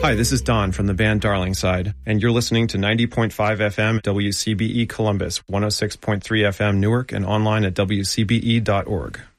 Hi, this is Don from the band Darling Side, and you're listening to 90.5 FM WCBE Columbus, 106.3 FM Newark, and online at wcbe.org.